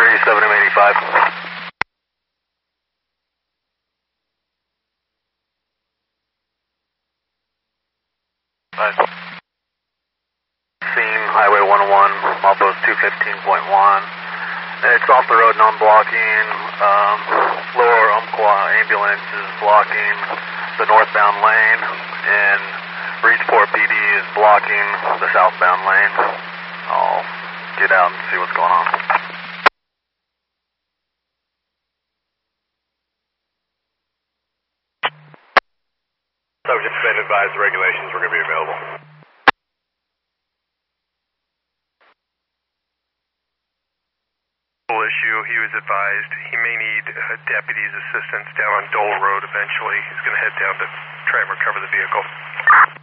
3785. Scene, Highway 101, Milepost 215.1. It's off the road, non-blocking. Lower Umpqua ambulance is blocking the northbound lane, and Bridgeport PD is blocking the southbound lane. I'll get out and see what's going on. Subject's been advised the regulations were going to be available. Issue, he was advised he may need deputy's assistance down on Dole Road eventually. He's going to head down to try and recover the vehicle.